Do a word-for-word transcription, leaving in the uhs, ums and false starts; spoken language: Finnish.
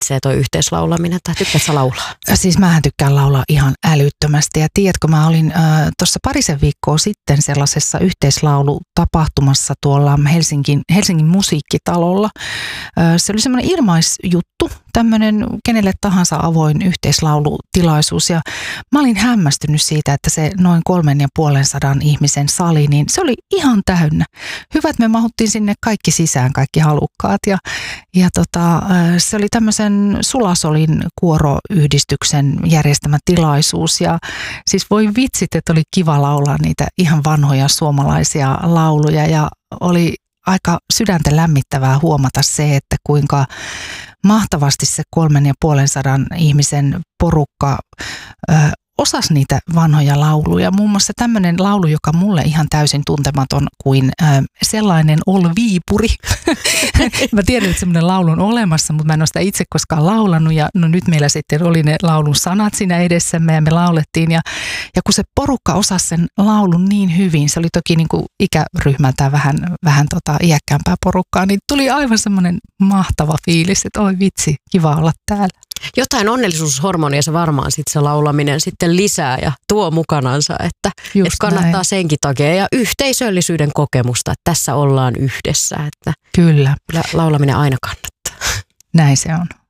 häiritsee toi yhteislaulaminen tai tykkäät sä laulaa? Siis mähän tykkään laulaa ihan älyttömästi ja tiedätkö, mä olin äh, tuossa parisen viikkoa sitten sellaisessa yhteislaulutapahtumassa tuolla Helsingin, Helsingin musiikkitalolla. Äh, se oli semmoinen ilmaisjuttu, tämmöinen kenelle tahansa avoin yhteislaulutilaisuus ja mä olin hämmästynyt siitä, että se noin kolmen ja puolen sadan ihmisen sali, niin se oli ihan täynnä. Hyvä, että me mahuttiin sinne kaikki sisään, kaikki halukkaat ja, ja tota, se oli tämmöisen Sulasolin kuoroyhdistyksen järjestämä tilaisuus ja siis voi vitsit, että oli kiva laulaa niitä ihan vanhoja suomalaisia lauluja ja oli aika sydäntä lämmittävää huomata se, että kuinka mahtavasti se kolmen ja puolen sadan ihmisen porukka ö, osasi niitä vanhoja lauluja. Muun muassa tämmöinen laulu, joka mulle ihan täysin tuntematon kuin ö, sellainen ol Viipuri. Mä tiedän, että semmoinen laulu on olemassa, mutta mä en ole sitä itse koskaan laulanut. Ja no nyt meillä sitten oli ne laulun sanat siinä edessämme ja me laulettiin. Ja, ja kun se porukka osasi sen laulun niin hyvin, se oli toki niin kuin ikäryhmältään vähän, vähän tota iäkkäämpää porukkaa, niin tuli aivan semmoinen mahtava fiilis, että oi vitsi, kiva olla täällä. Jotain onnellisuushormonia se varmaan sitten se laulaminen sitten lisää ja tuo mukanansa, että, että kannattaa näin. Senkin takia ja yhteisöllisyyden kokemusta, että tässä ollaan yhdessä, että kyllä laulaminen aina kannattaa. Näin se on.